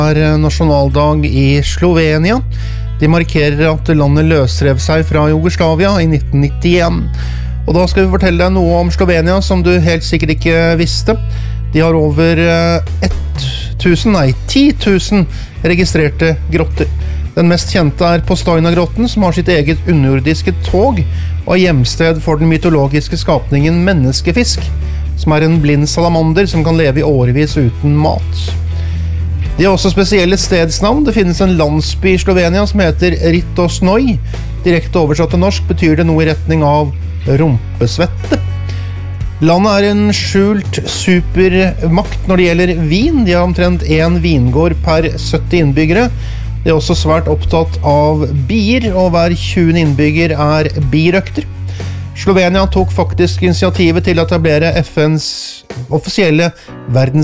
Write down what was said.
Nasjonaldag i Slovenia. De markerer at landet løsrev seg fra Jugoslavia i 1991. Og da skal vi fortelle deg noe om Slovenia som du helt sikkert ikke visste. De har over 10 000 registrerte grotter. Den mest kjente er Postojna-grotten, som har sitt eget underjordiske tog, og er hjemsted for den mytologiske skapningen menneskefisk, som er en blind salamander som kan leve i årevis uten mat. De har også spesielle stedsnavn. Det finnes en landsby i Slovenia som heter Ritosnoj. Direkte oversatt til norsk betyr det noe i retning av rumpesvette. Landet er en skjult supermakt når det gjelder vin. De har omtrent 1 vingård per 70 innbyggere. De er også svært opptatt av bier, og hver 20. innbygger er birøkter. Slovenia tok faktisk initiativet til å etablere FNs offisielle